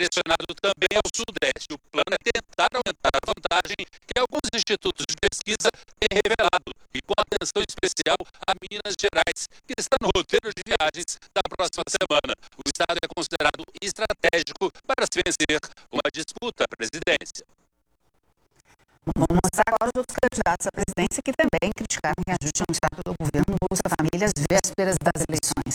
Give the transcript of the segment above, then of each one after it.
direcionado também ao Sudeste. O plano é tentar aumentar a vantagem que alguns institutos de pesquisa têm revelado, e com atenção especial a Minas Gerais, que está no roteiro de viagens da próxima semana. O estado é considerado estratégico para se vencer uma disputa à presidência. Vamos mostrar agora os outros candidatos à presidência que também criticaram o reajuste anunciado pelo governo Bolsa Família às vésperas das eleições.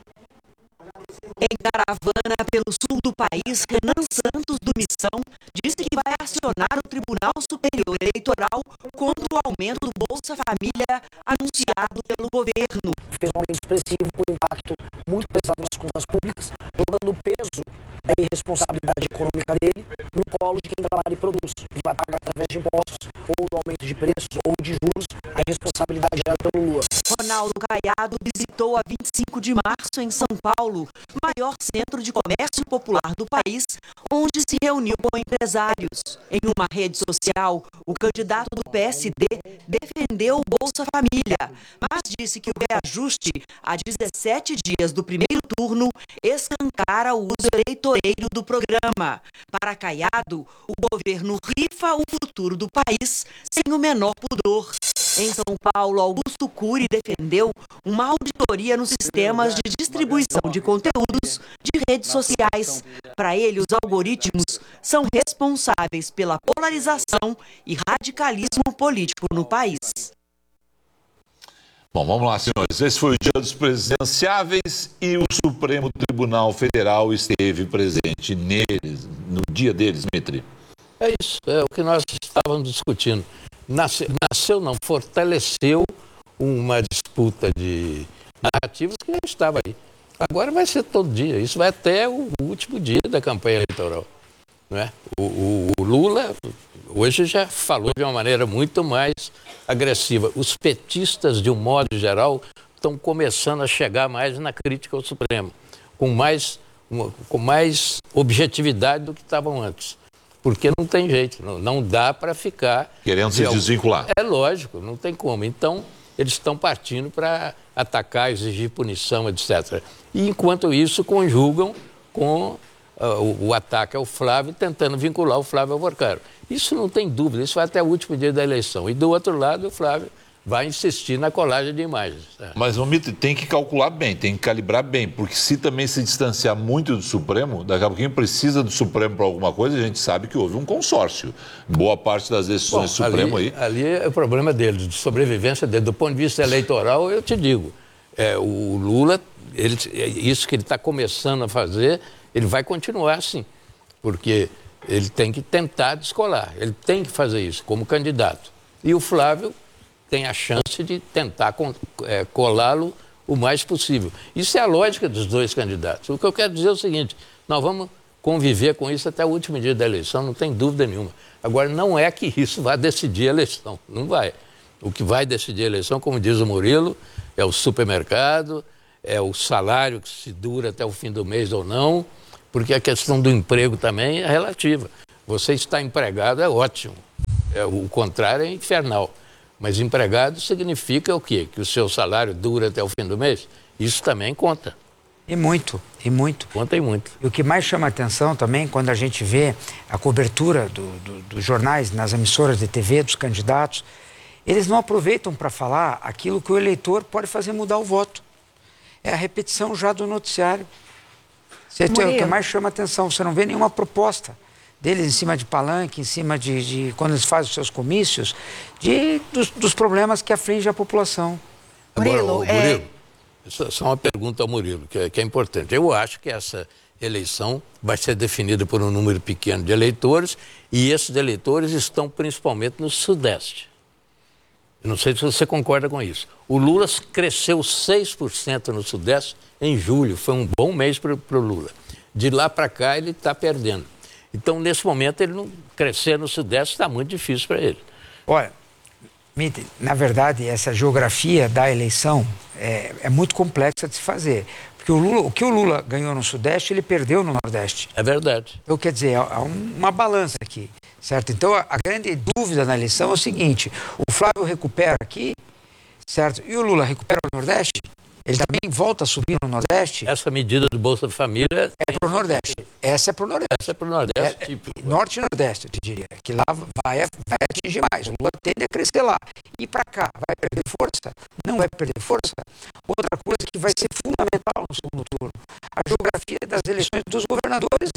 Em caravana pelo sul do país, Renan Santos, do Missão, disse que vai acionar o Tribunal Superior Eleitoral contra o aumento do Bolsa Família anunciado pelo governo. Fez um aumento expressivo com impacto muito pesado nas contas públicas, jogando o peso da irresponsabilidade econômica dele no colo de quem trabalha e produz. Ele vai pagar através de impostos, ou do aumento de preços, ou de juros, a responsabilidade é pelo Lula. Ronaldo Caiado visitou a 25 de março em São Paulo, maior centro de comércio popular do país, onde se reuniu com empresários. Em uma rede social, o candidato do PSD defendeu o Bolsa Família, mas disse que o reajuste a 17 dias do primeiro turno escancara o uso eleitoreiro do programa. Para Caiado, o governo rifa o futuro do país sem o menor pudor. Em São Paulo, Augusto Cury defendeu uma auditoria nos sistemas de distribuição de conteúdos de redes sociais. Para ele, os algoritmos são responsáveis pela polarização e radicalismo político no país. Bom, vamos lá, senhores. Esse foi o dia dos presidenciáveis e o Supremo Tribunal Federal esteve presente neles, no dia deles, Dmitry. É isso, é o que nós estávamos discutindo. Nasceu não, fortaleceu uma disputa de narrativas que já estava aí. Agora vai ser todo dia, isso vai até o último dia da campanha eleitoral. Não é? O Lula hoje já falou de uma maneira muito mais agressiva. Os petistas, de um modo geral, estão começando a chegar mais na crítica ao Supremo, com mais objetividade do que estavam antes. Porque não tem jeito, não dá para ficar... Querendo se desvincular. É lógico, não tem como. Então, eles estão partindo para atacar, exigir punição, etc. E, enquanto isso, conjugam com o ataque ao Flávio, tentando vincular o Flávio ao Porcaro. Isso não tem dúvida, isso vai até o último dia da eleição. E, do outro lado, o Flávio vai insistir na colagem de imagens. Mas, Dmitry, tem que calcular bem, tem que calibrar bem, porque se também se distanciar muito do Supremo, daqui a pouquinho precisa do Supremo para alguma coisa, a gente sabe que houve um consórcio. Boa parte das decisões do Supremo aí... Ali é o problema dele, de sobrevivência dele. Do ponto de vista eleitoral, eu te digo, o Lula, isso que ele está começando a fazer, ele vai continuar assim, porque ele tem que tentar descolar, ele tem que fazer isso como candidato. E o Flávio tem a chance de tentar colá-lo o mais possível. Isso é a lógica dos dois candidatos. O que eu quero dizer é o seguinte, nós vamos conviver com isso até o último dia da eleição, não tem dúvida nenhuma. Agora, não é que isso vai decidir a eleição, não vai. O que vai decidir a eleição, como diz o Murilo, é o supermercado, é o salário que se dura até o fim do mês ou não, porque a questão do emprego também é relativa. Você está empregado é ótimo, o contrário é infernal. Mas empregado significa o quê? Que o seu salário dura até o fim do mês? Isso também conta. E muito, e muito. Conta e muito. E o que mais chama a atenção também, quando a gente vê a cobertura dos jornais, nas emissoras de TV, dos candidatos, eles não aproveitam para falar aquilo que o eleitor pode fazer mudar o voto. É a repetição já do noticiário. É o que mais chama a atenção, você não vê nenhuma proposta deles em cima de palanque, em cima de quando eles fazem os seus comícios, dos problemas que afligem a população. Murilo, só uma pergunta ao Murilo, que é importante. Eu acho que essa eleição vai ser definida por um número pequeno de eleitores, e esses eleitores estão principalmente no Sudeste. Eu não sei se você concorda com isso. O Lula cresceu 6% no Sudeste em julho, foi um bom mês para o Lula. De lá para cá ele está perdendo. Então, nesse momento, ele não crescer no Sudeste está muito difícil para ele. Olha, na verdade, essa geografia da eleição é muito complexa de se fazer. Porque o que o Lula ganhou no Sudeste, ele perdeu no Nordeste. É verdade. Então, quer dizer, há uma balança aqui, certo? Então, a grande dúvida na eleição é o seguinte, o Flávio recupera aqui, certo? E o Lula recupera o Nordeste? Ele também volta a subir no Nordeste. Essa medida do Bolsa Família É para o Nordeste. Essa é para o Nordeste. essa é para o Nordeste. Tipo, Norte e Nordeste, eu te diria. Que lá vai atingir mais. O Lula tende a crescer lá. E para cá, vai perder força? Não vai perder força? Outra coisa que vai ser fundamental no segundo turno. A geografia das eleições dos governadores